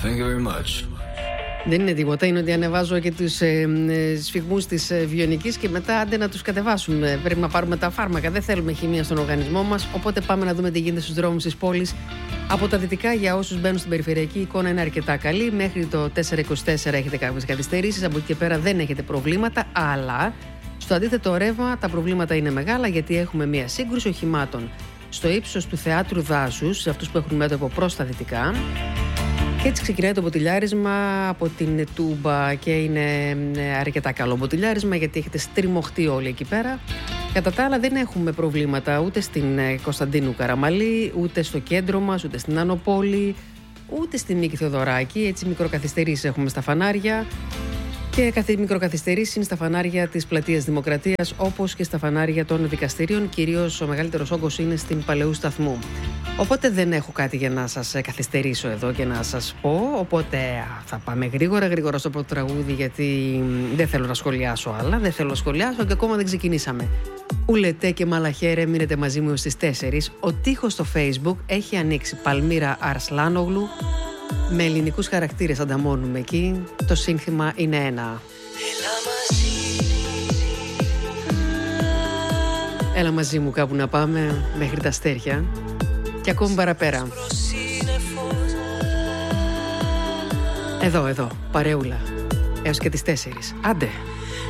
Thank you very much. Δεν είναι τίποτα, είναι ότι ανεβάζω και τους σφυγμούς της βιονικής και μετά άντε να τους κατεβάσουμε. Πρέπει να πάρουμε τα φάρμακα. Δεν θέλουμε χημεία στον οργανισμό μας. Οπότε πάμε να δούμε τι γίνεται στους δρόμους της πόλης. Από τα δυτικά, για όσους μπαίνουν στην περιφερειακή, η εικόνα είναι αρκετά καλή. Μέχρι το 424 έχετε κάποιες καθυστερήσεις. Από εκεί και πέρα δεν έχετε προβλήματα. Αλλά στο αντίθετο ρεύμα τα προβλήματα είναι μεγάλα, γιατί έχουμε μια σύγκρουση οχημάτων στο ύψος του Θεάτρου Δάσους, σε αυτούς που έχουν μέτωπο προς τα δυτικά. Και έτσι ξεκινάει το μποτιλιάρισμα από την Τούμπα και είναι αρκετά καλό μποτιλιάρισμα, γιατί έχετε στριμωχτεί όλοι εκεί πέρα. Κατά τα άλλα δεν έχουμε προβλήματα ούτε στην Κωνσταντίνου Καραμαλή, ούτε στο κέντρο μας, ούτε στην Άνω Πόλη, ούτε στη Νίκη Θεοδωράκη. Έτσι μικροκαθυστερήσεις έχουμε στα φανάρια. Και μικροκαθυστερήσεις είναι στα φανάρια της Πλατείας Δημοκρατίας, όπως και στα φανάρια των δικαστηρίων. Κυρίως ο μεγαλύτερος όγκος είναι στην Παλαιού Σταθμού. Οπότε δεν έχω κάτι για να σας καθυστερήσω εδώ και να σας πω. Οπότε θα πάμε γρήγορα στο πρώτο τραγούδι, γιατί δεν θέλω να σχολιάσω άλλα. Δεν θέλω να σχολιάσω και ακόμα δεν ξεκινήσαμε. Ουλετέ και Μαλαχέρε, μείνετε μαζί μου στις 4. Ο τοίχος στο Facebook έχει ανοίξει. Παλμύρα Αρσλάνογλου. Με ελληνικούς χαρακτήρες ανταμώνουμε εκεί. Το σύνθημα είναι ένα. Έλα μαζί μου κάπου να πάμε, μέχρι τα αστέρια και ακόμη παραπέρα. Εδώ, παρεούλα, έως και τις 4. Άντε.